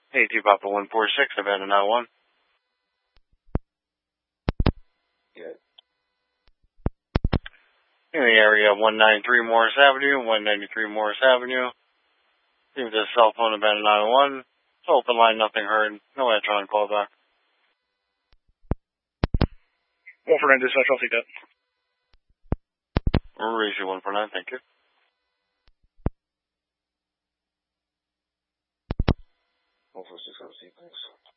AT Papa 146, abandoned I-1. Good. In the area of 193 Morris Avenue, 193 Morris Avenue. Seems a cell phone abandoned I-1. Open line, nothing heard. No electronic callback. One for 9 dispatch, I'll take that. Raise 149, thank you. 146, I'll see, thanks.